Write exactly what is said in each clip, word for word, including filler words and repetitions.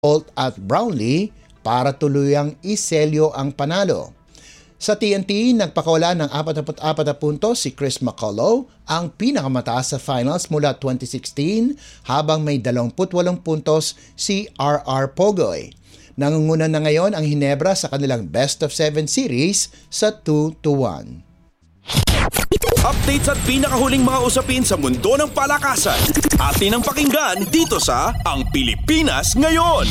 Holt at Brownlee para tuluyang iselyo ang panalo. Sa T N T, nagpakawala ng forty-four na puntos si Chris McCullough, ang pinakamataas sa finals mula twenty sixteen, habang may twenty-eight puntos si R R Pogoy. Nangunguna na ngayon ang Hinebra sa kanilang best of seven series sa two to one. Updates at pinakahuling mga usapin sa mundo ng palakasan. Atin ang pakinggan dito sa Ang Pilipinas Ngayon.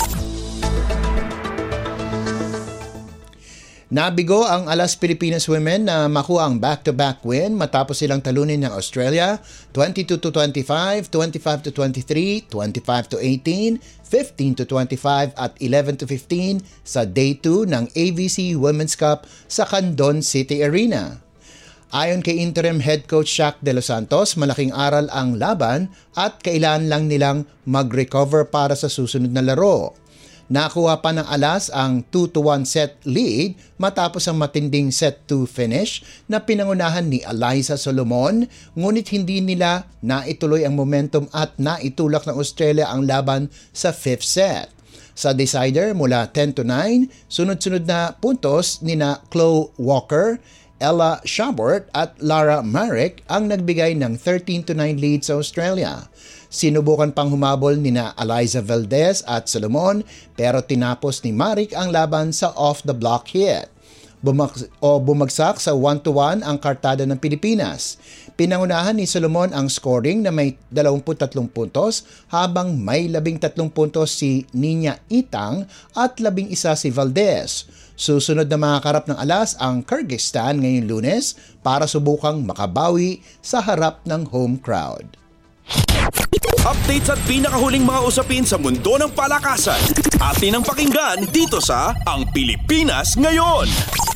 Nabigo ang Alas Pilipinas Women na makuha ang back-to-back win matapos silang talunin ng Australia twenty-two to twenty-five, twenty-five to twenty-three, twenty-five to eighteen, fifteen to twenty-five at eleven to fifteen sa Day two ng A B C Women's Cup sa Candon City Arena. Ayon kay interim head coach Shaq De Los Santos, malaking aral ang laban at kailangan lang nilang mag-recover para sa susunod na laro. Nakuha pa ng Alas ang two to one set lead matapos ang matinding set two finish na pinangunahan ni Eliza Solomon, ngunit hindi nila naituloy ang momentum at naitulak ng Australia ang laban sa fifth set. Sa decider mula ten to nine, sunod-sunod na puntos nina Chloe Walker, Ella Shabort at Lara Marek ang nagbigay ng thirteen to nine lead sa Australia. Sinubukan pang humabol nina Eliza Valdez at Solomon pero tinapos ni Marek ang laban sa off-the-block hit. Bumag- o bumagsak sa one to one ang kartada ng Pilipinas. Pinangunahan ni Solomon ang scoring na may twenty-three puntos habang may thirteen puntos si Nina Itang at eleven si Valdez. Susunod na makakarap ng Alas ang Kyrgyzstan ngayong Lunes para subukang makabawi sa harap ng home crowd. Updates at pinakahuling mga usapin sa mundo ng palakasan. Atin ang pakinggan dito sa Ang Pilipinas Ngayon.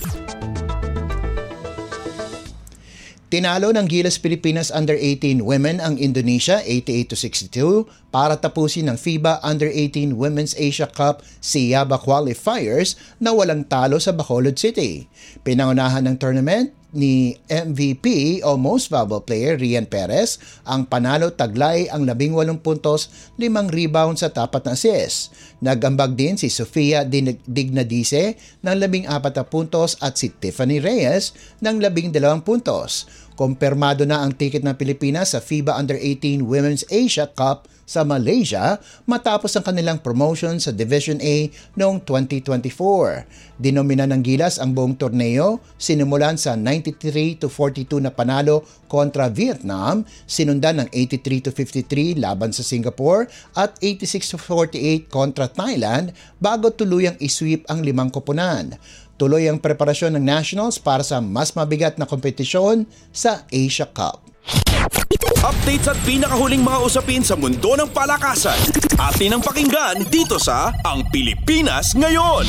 Tinalo ng Gilas Pilipinas under eighteen women ang Indonesia eighty-eight to sixty-two para tapusin ng FIBA under eighteen Women's Asia Cup SIABA qualifiers na walang talo sa Bacolod City. Pinangunahan ng tournament ni M V P o Most Valuable Player Rian Perez ang panalo taglay ang eighteen puntos, limang rebounds at apat na assists. Nagambag din si Sofia Dignadice ng fourteen na puntos at si Tiffany Reyes ng twelve puntos. Kumpirmado na ang tiket ng Pilipinas sa FIBA under eighteen Women's Asia Cup sa Malaysia matapos ang kanilang promotion sa Division A noong twenty twenty-four. Dinomina ng Gilas ang buong torneo, sinimulan sa ninety-three to forty-two na panalo kontra Vietnam, sinundan ng eighty-three to fifty-three laban sa Singapore at eighty-six to forty-eight kontra Thailand bago tuluyang isweep ang limang koponan. Tuloy ang preparasyon ng Nationals para sa mas mabigat na kompetisyon sa Asia Cup. Updates at pinakahuling mga usapin sa mundo ng palakasan. Atin ang pakinggan dito sa Ang Pilipinas Ngayon.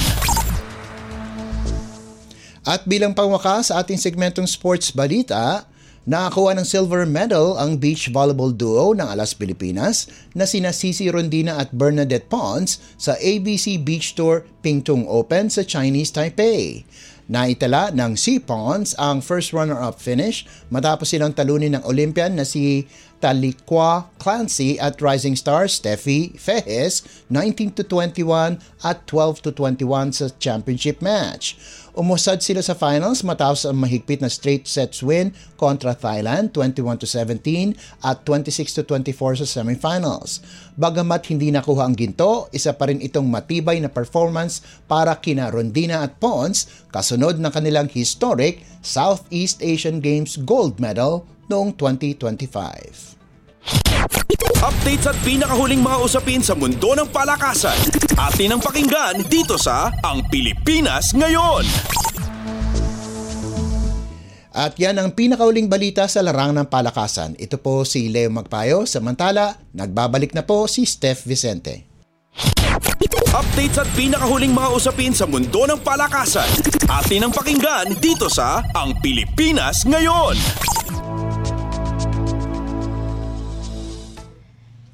At bilang pangwakas sa ating segmentong sports balita, nakakuha ng silver medal ang beach volleyball duo ng Alas Pilipinas na sina Cici Rondina at Bernadette Pons sa A B C Beach Tour Pingtung Open sa Chinese Taipei. Naitala ng C. Pons ang first runner-up finish matapos silang talunin ng Olympian na si Talikwa Clancy at rising star Steffi Fejes nineteen to twenty-one at twelve to twenty-one sa championship match. Umusad sila sa finals matapos ang mahigpit na straight sets win kontra Thailand twenty-one to seventeen at twenty-six to twenty-four sa semifinals. Bagamat hindi nakuha ang ginto, isa pa rin itong matibay na performance para kina Rondina at Pons kasunod ng kanilang historic Southeast Asian Games gold medal noong twenty twenty-five. Updates at pinakahuling mga usapin sa mundo ng palakasan. Atin ang pakinggan dito sa Ang Pilipinas Ngayon. At yan ang pinakauling balita sa larangan ng palakasan. Ito po si Leo Magpayo. Samantala, nagbabalik na po si Steph Vicente. Updates at pinakahuling mga usapin sa mundo ng palakasan. Atin ang pakinggan dito sa Ang Pilipinas Ngayon.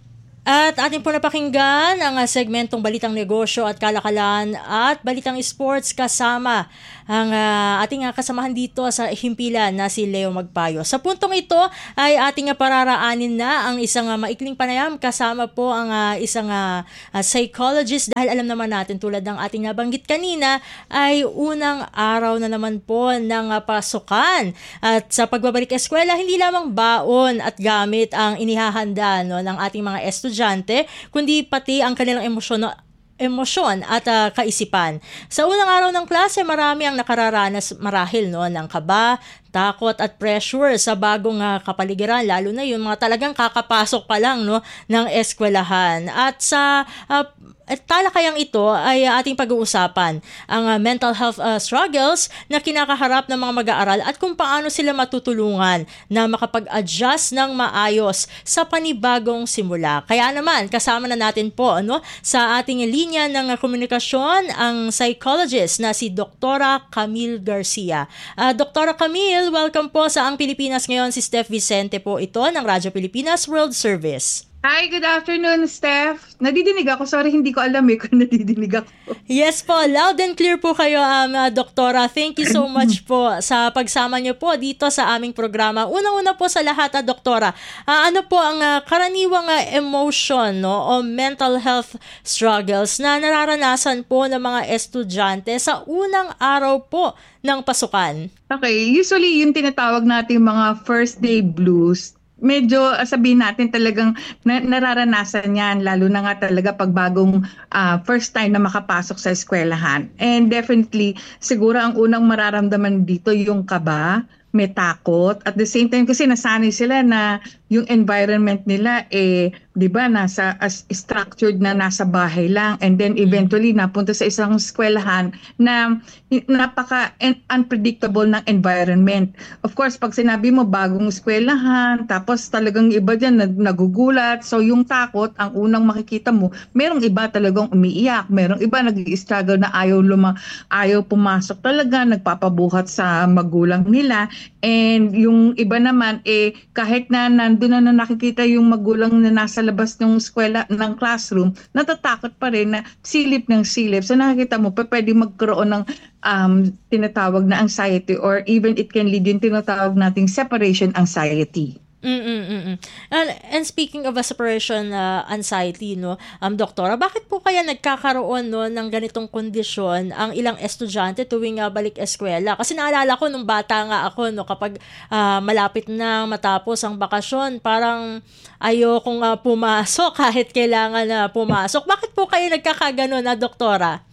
At ating po napakinggan ang uh, segmentong Balitang Negosyo at Kalakalan at Balitang Sports kasama ang uh, ating uh, kasamahan dito sa himpilan na si Leo Magpayo. Sa puntong ito ay ating uh, pararaanin na ang isang uh, maikling panayam kasama po ang uh, isang uh, uh, psychologist dahil alam naman natin tulad ng ating nabanggit kanina ay unang araw na naman po ng uh, pasukan. At sa pagbabalik eskwela, hindi lamang baon at gamit ang inihahanda no, ng ating mga estudyante kundi pati ang kanilang emosyon emosyon at uh, kaisipan. Sa unang araw ng klase, marami ang nakararanas marahil no, ng kaba, takot at pressure sa bagong uh, kapaligiran, lalo na yung mga talagang kakapasok pa lang no, ng eskwelahan. At sa uh, at talakayang ito ay uh, ating pag-uusapan ang uh, mental health uh, struggles na kinakaharap ng mga mag-aaral at kung paano sila matutulungan na makapag-adjust ng maayos sa panibagong simula. Kaya naman, kasama na natin po ano, sa ating linya ng uh, komunikasyon ang psychologist na si Doktora Camille Garcia. Uh, Doktora Camille, welcome po sa Ang Pilipinas Ngayon. Si Steph Vicente po ito ng Radyo Pilipinas World Service. Hi, good afternoon, Steph. Nadidinig ako. Sorry, hindi ko alam eh kung nadidinig ako. Yes po, loud and clear po kayo, um, uh, Doktora. Thank you so much po sa pagsama niyo po dito sa aming programa. Unang-una po sa lahat, uh, Doktora, uh, ano po ang uh, karaniwang uh, emotion no, o mental health struggles na nararanasan po ng mga estudyante sa unang araw po ng pasukan? Okay, usually yung tinatawag natin mga first day blues, medyo uh, sabihin natin talagang na, nararanasan yan, lalo na nga talaga pag bagong uh, first time na makapasok sa eskwelahan. And definitely, siguro ang unang mararamdaman dito yung kaba, may takot. At the same time kasi nasanay sila na yung environment nila eh, di ba, nasa as structured na nasa bahay lang, and then eventually napunta sa isang eskwelahan na napaka unpredictable ng environment. Of course, pag sinabi mo bagong eskwelahan, tapos talagang iba dyan nag nagugulat, so yung takot, ang unang makikita mo, merong iba talagang umiiyak, merong iba nag-i-struggle na ayaw luma, ayaw pumasok talaga, nagpapabuhat sa magulang nila, and yung iba naman eh kahit na nandun na, na nakikita yung magulang na nasa labas ng eskwela, ng classroom, natatakot pa rin na silip ng silip. So nakikita mo, pa pwede magkaroon ng um, tinatawag na anxiety, or even it can lead yung tinatawag nating separation anxiety. Mm-mm-mm. And, and speaking of a separation uh, anxiety, no, um, Doktora, bakit po kaya nagkakaroon no, ng ganitong kondisyon ang ilang estudyante tuwing uh, balik eskwela? Kasi naalala ko nung bata nga ako, no, kapag uh, malapit na matapos ang bakasyon, parang ayokong uh, pumasok kahit kailangan na uh, pumasok. Bakit po kayo nagkakaganon na, Doktora?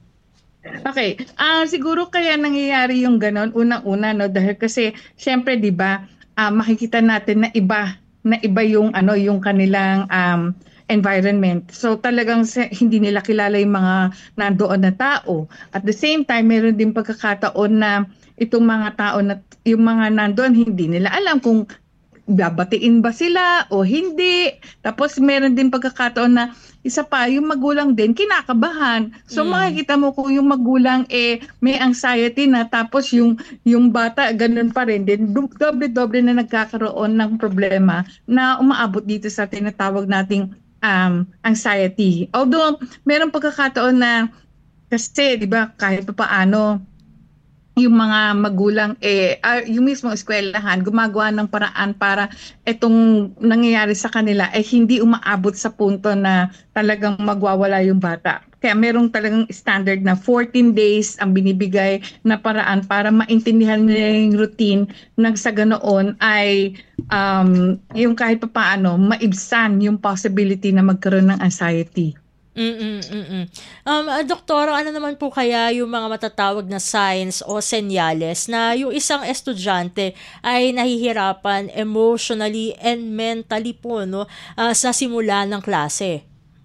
Okay, uh, siguro kaya nangyayari yung ganon unang-una, no, dahil kasi syempre 'di ba, uh, makikita natin na iba na iba yung ano yung kanilang um, environment. So talagang hindi nila kilala yung mga nandoon na tao. At the same time, meron din pagkakataon na itong mga tao na yung mga nandoon hindi nila alam kung babatiin ba sila o hindi. Tapos meron din pagkakataon na isa pa, yung magulang din kinakabahan. So mm. makikita mo kung yung magulang eh may anxiety na, tapos yung yung bata ganun pa rin din, doble-doble na nagkakaroon ng problema na umaabot dito sa tinatawag nating um, anxiety. Although meron pagkakataon na kasi 'di ba kahit pa paano yung mga magulang eh uh, yung mismong eskwelahan gumagawa ng paraan para itong nangyayari sa kanila eh hindi umaabot sa punto na talagang magwawala yung bata. Kaya merong talagang standard na fourteen days ang binibigay na paraan para maintindihan nila yung routine, nang sa ganoon ay um, yung kahit pa paano maibsan yung possibility na magkaroon ng anxiety. Mm-mm-mm. Um, uh, Doktora, ano naman po kaya yung mga matatawag na signs o senyales na yung isang estudyante ay nahihirapan emotionally and mentally po no, uh, sa simula ng klase?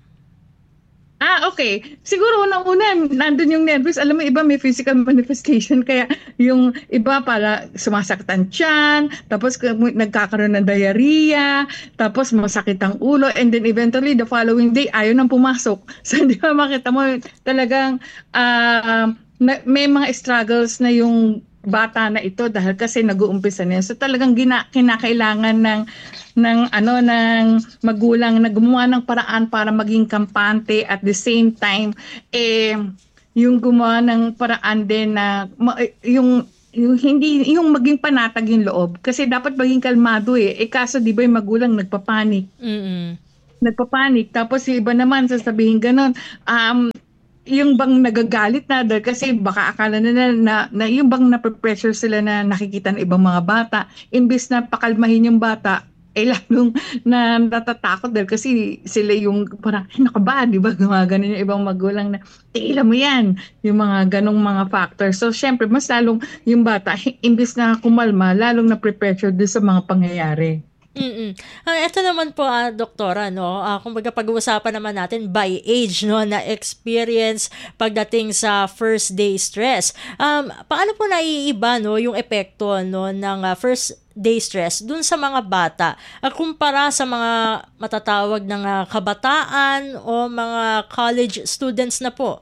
Ah, okay. Siguro unang-una, nandun yung nervous. Alam mo, iba may physical manifestation. Kaya yung iba para sumasakit ang tiyan, tapos nagkakaroon ng diarrhea, tapos masakit ang ulo, and then eventually the following day, ayaw nang pumasok. So, di ba makita mo talagang uh, may mga struggles na yung bata na ito dahil kasi nag-uumpisa niya. So talagang gina, kinakailangan ng ng ano ng magulang na gumawa ng paraan para maging kampante, at the same time eh yung gumawa ng paraan din na ma- yung yung hindi yung maging panatag yung loob, kasi dapat maging kalmado eh, eh kaso di ba yung magulang nagpapanik. Mm. Nagpapanik, tapos yung iba naman sasabihin ganon, um yung bang nagagalit na dahil kasi baka akala nila na, na yung bang nape-pressure sila na nakikita ng ibang mga bata, imbis na pakalmahin yung bata, eh lalong na natatakot dahil kasi sila yung parang, ay naka ba, di ba, gumagano yung ibang magulang na, tigilan mo yan, yung mga ganong mga factors. So syempre, mas lalong yung bata, imbis na kumalma, lalong na-pressure din sa mga pangyayari. Mm. Ah, ito naman po, ah, doktora, no. Ah, kumbaga pag-uusapan naman natin by age, no, na experience pagdating sa first day stress. Um, paano po naiiba, no, yung epekto, no, ng uh, first day stress dun sa mga bata uh, kumpara sa mga matatawag ng uh, kabataan o mga college students na po?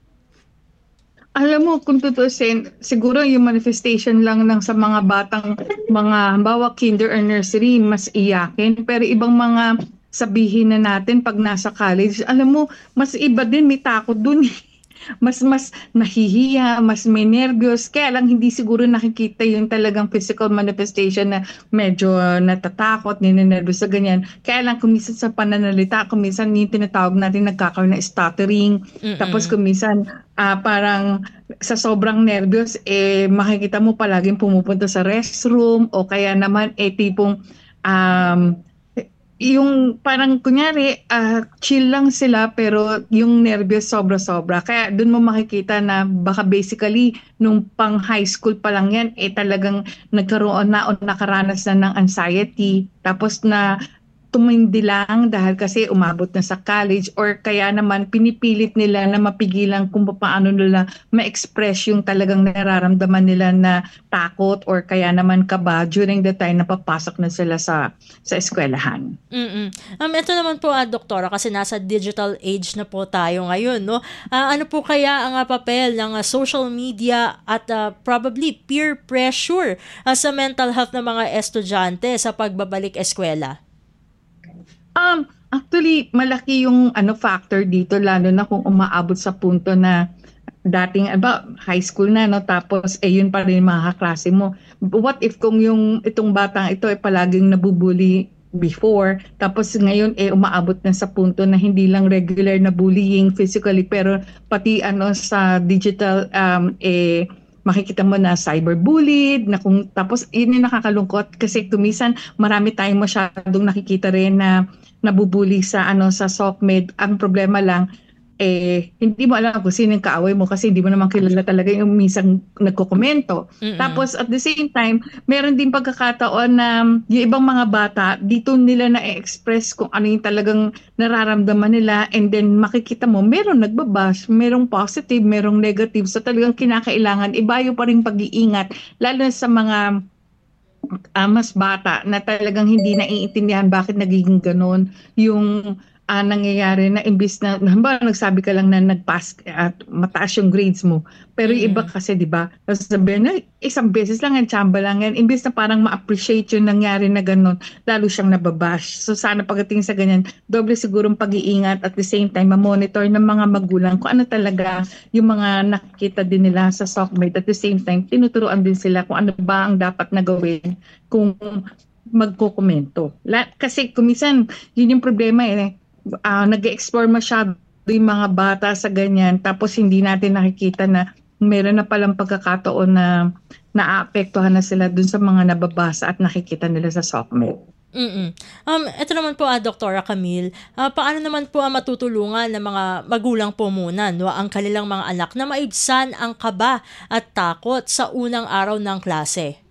Alam mo, kung tutusin, siguro yung manifestation lang ng sa mga batang, mga halimbawa kinder or nursery, mas iyakin. Pero ibang mga sabihin na natin pag nasa college, alam mo, mas iba din, may takot dun. Mas mas nahihiya, mas may nervyos, kaya lang hindi siguro nakikita yung talagang physical manifestation na medyo uh, natatakot, ninenervyos sa ganyan. Kaya lang kumisan sa pananalita, kumisan yung tinatawag natin nagkakaroon na stuttering, Mm-mm. tapos kumisan uh, parang sa sobrang nervyos, eh makikita mo palaging pumupunta sa restroom, o kaya naman eh tipong um, yung parang kunyari uh, chill lang sila pero yung nervyos sobra-sobra. Kaya doon mo makikita na baka basically nung pang high school pa lang yan eh talagang nagkaroon na o nakaranas na ng anxiety, tapos na tumindi lang dahil kasi umabot na sa college, or kaya naman pinipilit nila na mapigilan kung paano nila ma-express yung talagang nararamdaman nila na takot or kaya naman kaba during the time na papasok na sila sa sa eskwelahan. Mm. Um ito naman po, ah, doktora, kasi nasa digital age na po tayo ngayon, no. Uh, ano po kaya ang uh, papel ng uh, social media at uh, probably peer pressure uh, sa mental health ng mga estudyante sa pagbabalik eskwela? Um, actually, malaki yung ano factor dito, lalo na kung umaabot sa punto na dating about high school na, no, tapos eh yun pa rin mga kaklase mo. What if kung yung itong batang ito ay eh, palaging nabubuli before, tapos ngayon eh umaabot na sa punto na hindi lang regular na bullying physically, pero pati ano sa digital um eh makikita mo na cyberbullied, na kung tapos yun yung nakakalungkot kasi tumisan marami tayong masyadong nakikita rin na nabubuli sa ano sa SOCMED. Ang problema lang eh hindi mo alam kung sino yung kaaway mo kasi hindi mo naman kilala talaga yung minsan nagkokomento. Mm-mm. Tapos at the same time, meron din pagkakataon na yung ibang mga bata dito nila na-express kung ano yung talagang nararamdaman nila, and then makikita mo meron nagbabash, merong positive, merong negative. So talagang kinakailangan ibayo pa rin pag-iingat, lalo na sa mga uh, mas bata na talagang hindi naiintindihan bakit nagiging ganon yung Uh, nangyayari na imbis na, halimbawa nagsabi ka lang na nag-pass at mataas yung grades mo, pero yung iba kasi di ba sabihin na isang beses lang yan, tsamba lang yan, imbis na parang ma-appreciate yung nangyari na gano'n, lalo siyang nababash. So sana pagdating sa ganyan, doble sigurong pag-iingat, at the same time ma-monitor ng mga magulang kung ano talaga yung mga nakikita din nila sa SOCMED. At the same time tinuturuan din sila kung ano ba ang dapat na gawin kung magkokomento. Kasi kumisan yun yung problema eh, Uh, nag-explore masyado yung mga bata sa ganyan, tapos hindi natin nakikita na meron na palang pagkakataon na naaapektuhan na sila dun sa mga nababasa at nakikita nila sa SOCMED. Mm. Um, ito naman po, ah, Doktora Camille, uh, paano naman po ang matutulungan ng mga magulang po muna, no, ang kanilang mga anak na maibsan ang kaba at takot sa unang araw ng klase?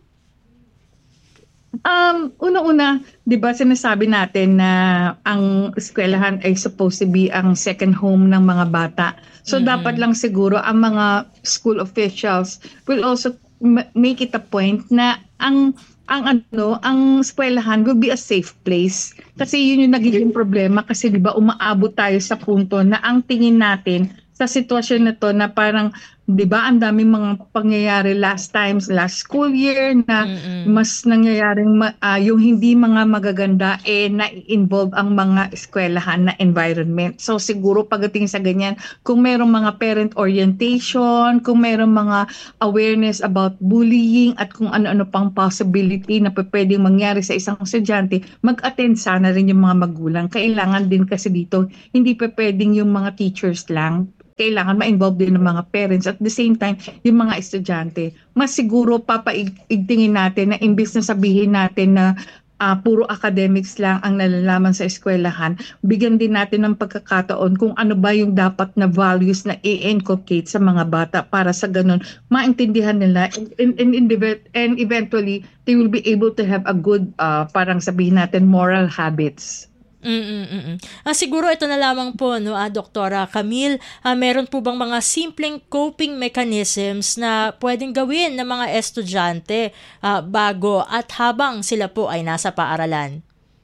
Um, una-una, 'di ba sinasabi natin na ang eskwelahan ay supposed to be ang second home ng mga bata. So mm-hmm. dapat lang siguro ang mga school officials will also make it a point na ang ang ano, ang eskwelahan will be a safe place. Kasi yun yung nagiging problema, kasi 'di ba umaabot tayo sa punto na ang tingin natin sa sitwasyon na to na parang 'di ba? Ang daming mga pangyayari last times, last school year na Mm-mm. mas nangyayaring ma- ah, yung hindi mga magaganda eh na-involve ang mga eskwelahan na environment. So siguro pagdating sa ganyan, kung mayroong mga parent orientation, kung mayroong mga awareness about bullying at kung ano-ano pang possibility na pwedeng mangyari sa isang estudyante, mag-attend sana rin yung mga magulang. Kailangan din kasi dito, hindi pa pwedeng yung mga teachers lang. Kailangan ma-involve din ng mga parents at the same time yung mga estudyante. Mas siguro papaigtingin natin na imbis na sabihin natin na uh, puro academics lang ang nalalaman sa eskwelahan, bigyan din natin ng pagkakataon kung ano ba yung dapat na values na i-inculcate sa mga bata para sa ganun maintindihan nila and, and, and, and eventually they will be able to have a good uh, parang sabihin natin moral habits. Mm-mm-mm. Ah, siguro ito na lamang po, no, ah, Doktora Camille, ah, meron po bang mga simpleng coping mechanisms na pwedeng gawin ng mga estudyante ah, bago at habang sila po ay nasa paaralan?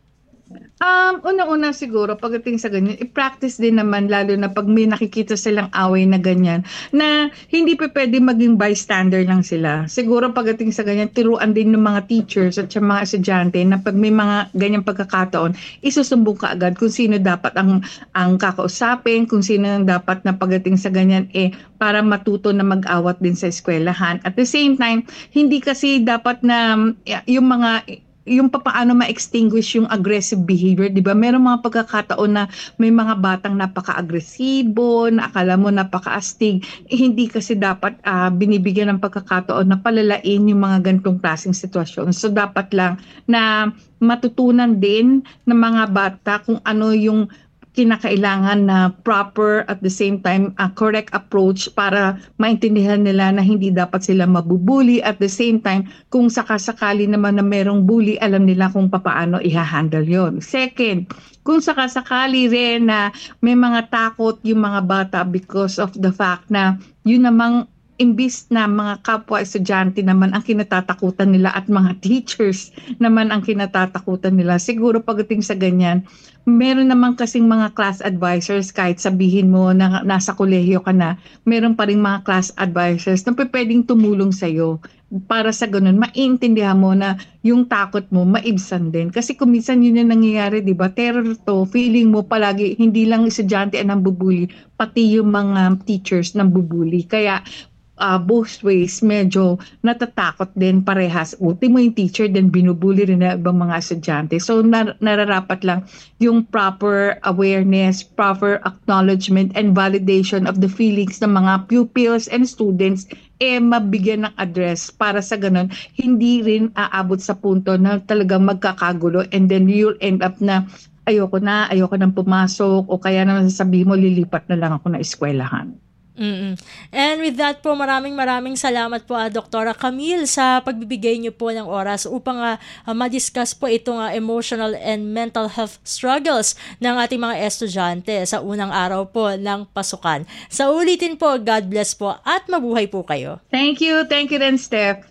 Um, una-una siguro pagdating sa ganyan, i-practice din naman lalo na pag may nakikita silang away na ganyan na hindi pa pwede maging bystander lang sila. Siguro pagdating sa ganyan, tiruan din ng mga teachers at sa mga estudyante na pag may mga ganyang pagkakataon, isusumbong ka agad kung sino dapat ang, ang kakausapin, kung sino ang dapat na pagdating sa ganyan eh para matuto na mag-awat din sa eskwelahan. At the same time, hindi kasi dapat na yung mga yung papaano ma-extinguish yung aggressive behavior, di ba? Merong mga pagkakataon na may mga batang napaka-agresibo, na akala mo napaka-astig. Eh, hindi kasi dapat uh, binibigyan ng pagkakataon na palalain yung mga ganitong klaseng sitwasyon. So dapat lang na matutunan din ng mga bata kung ano yung kinakailangan na proper at the same time uh, correct approach para maintindihan nila na hindi dapat sila mabubuli at the same time kung sakasakali naman na merong bully, alam nila kung paano i-handle yon. Second, kung sakasakali rin na may mga takot yung mga bata because of the fact na yun namang imbis na mga kapwa estudyante naman ang kinatatakutan nila at mga teachers naman ang kinatatakutan nila. Siguro pagdating sa ganyan, meron naman kasing mga class advisors kahit sabihin mo na nasa kolehiyo ka na, meron pa rin mga class advisors na pwedeng tumulong sa'yo para sa ganun, maintindihan mo na yung takot mo, maibsan din. Kasi kung minsan yun yung nangyayari, di ba? Terror to, feeling mo palagi, hindi lang estudyante ang nambubuli, pati yung mga teachers nambubuli. Kaya Uh, both ways, medyo natatakot din parehas. Ultimo yung teacher, then binubuli rin na ibang mga estudyante. So, nar- nararapat lang yung proper awareness, proper acknowledgement, and validation of the feelings ng mga pupils and students eh mabigyan ng address para sa ganun, hindi rin aabot sa punto na talagang magkakagulo and then you'll end up na ayoko na, ayoko nang pumasok o kaya naman sasabihin mo, lilipat na lang ako na eskwelahan. Mm-mm. And with that po, maraming maraming salamat po uh, Doktora Camille sa pagbibigay niyo po ng oras upang uh, uh, ma-discuss po itong uh, emotional and mental health struggles ng ating mga estudyante sa unang araw po ng pasukan. Sa ulitin po, God bless po at mabuhay po kayo. Thank you, thank you then, Steph.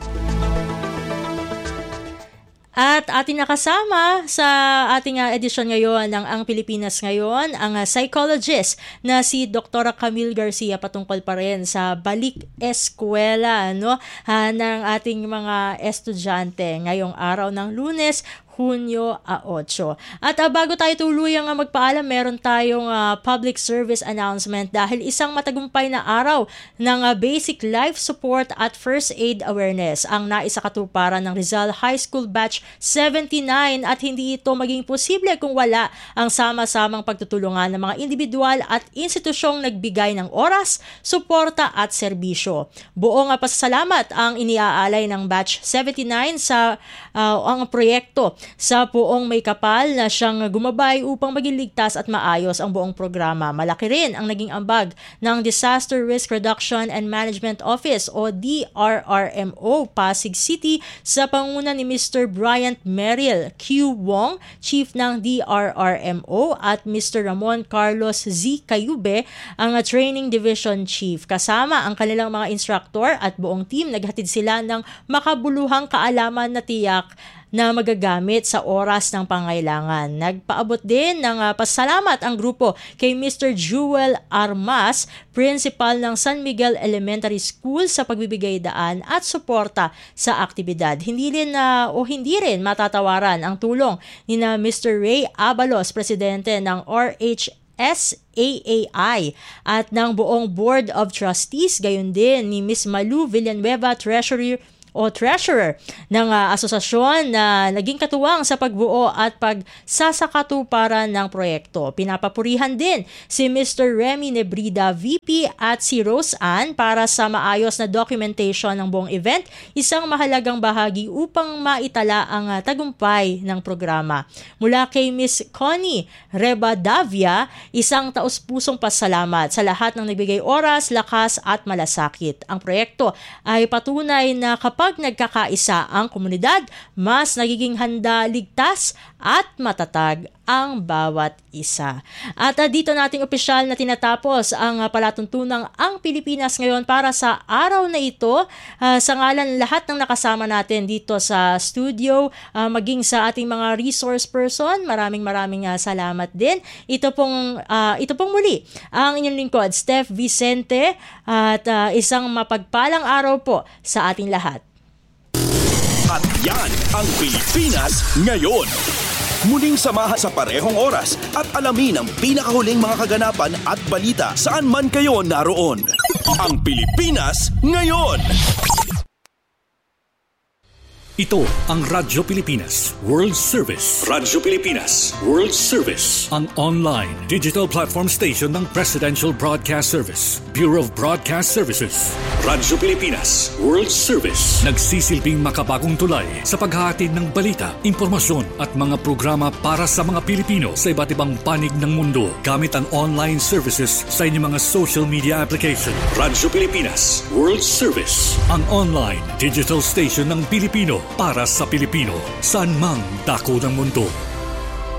At ating nakasama sa ating uh, edisyon ngayon ng Ang Pilipinas Ngayon, ang uh, psychologist na si Doktora Camille Garcia patungkol pa rin sa balik eskwela no, uh, ng ating mga estudyante ngayong araw ng Lunes, Hunyo eight. At uh, bago tayo tuluyang uh, magpaalam, meron tayong uh, public service announcement dahil isang matagumpay na araw ng uh, basic life support at first aid awareness ang naisakatuparan ng Rizal High School Batch seventy-nine at hindi ito maging posible kung wala ang sama-samang pagtutulungan ng mga individual at institusyong nagbigay ng oras, suporta at serbisyo. Buong uh, pasasalamat ang iniaalay ng Batch seventy-nine sa uh, ang proyekto sa Poong May Kapal na siyang gumabay upang maging ligtas at maayos ang buong programa. Malaki rin ang naging ambag ng Disaster Risk Reduction and Management Office o D R R M O Pasig City sa pangunguna ni Mister Bryant Merrill Q. Wong, Chief ng D R R M O at Mister Ramon Carlos Z. Cayube, ang Training Division Chief. Kasama ang kanilang mga instructor at buong team, naghatid sila ng makabuluhang kaalaman na tiyak na magagamit sa oras ng pangailangan. Nagpaabot din ng uh, pasalamat ang grupo kay Mister Jewel Armas, principal ng San Miguel Elementary School, sa pagbibigay daan at suporta sa aktibidad. Hindi rin uh, o hindi rin matatawaran ang tulong ni na Mister Ray Abalos, presidente ng R H S A A I at ng buong Board of Trustees, gayon din ni Miss Malu Villanueva, Treasurer o Treasurer ng uh, asosasyon na naging katuwang sa pagbuo at pagsasakatuparan ng proyekto. Pinapapurihan din si Mister Remy Nebrida, V P, at si Rose Ann para sa maayos na documentation ng buong event, isang mahalagang bahagi upang maitala ang uh, tagumpay ng programa. Mula kay Miss Connie Rebadavia, isang taus-pusong pasalamat sa lahat ng nagbigay oras, lakas at malasakit. Ang proyekto ay patunay na kapag Pag nagkakaisa ang komunidad, mas nagiging handa, ligtas at matatag ang bawat isa. At uh, dito nating opisyal na tinatapos ang uh, palatuntunang Ang Pilipinas Ngayon para sa araw na ito. Uh, sa ngalan lahat ng nakasama natin dito sa studio, uh, maging sa ating mga resource person, maraming maraming uh, salamat din. Ito pong, uh, ito pong muli ang inyong lingkod, Steph Vicente, at uh, isang mapagpalang araw po sa ating lahat. At yan ang Pilipinas Ngayon. Muling samahan sa parehong oras at alamin ang pinakahuling mga kaganapan at balita saan man kayo naroon. Ang Pilipinas Ngayon. Ito ang Radyo Pilipinas World Service. Radyo Pilipinas World Service. Ang online digital platform station ng Presidential Broadcast Service, Bureau of Broadcast Services. Radyo Pilipinas World Service. Nagsisilbing makabagong tulay sa paghahatid ng balita, impormasyon at mga programa para sa mga Pilipino sa iba't ibang panig ng mundo gamit ang online services sa inyong mga social media application. Radyo Pilipinas World Service. Ang online digital station ng Pilipino para sa Pilipino, saan mang dako ng mundo.